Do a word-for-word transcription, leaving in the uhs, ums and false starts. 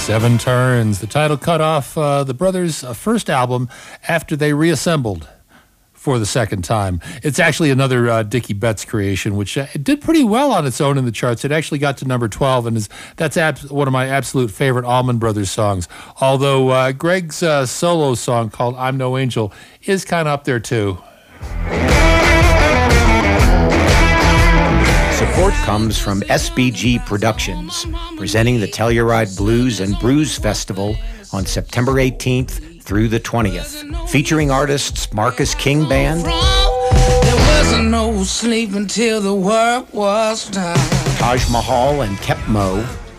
Seven Turns, the title cut off uh, the brothers' uh, first album after they reassembled for the second time. It's actually another uh, Dickie Betts creation, which uh, it did pretty well on its own in the charts. It actually got to number twelve, and is that's ab- one of my absolute favorite Allman Brothers songs. Although uh, Greg's uh, solo song called I'm No Angel is kind of up there too. Support comes from S B G Productions, presenting the Telluride Blues and Brews Festival on September eighteenth through the twentieth, featuring artists Marcus King Band, there wasn't no sleep until the work was done, Taj Mahal and Kep Mo,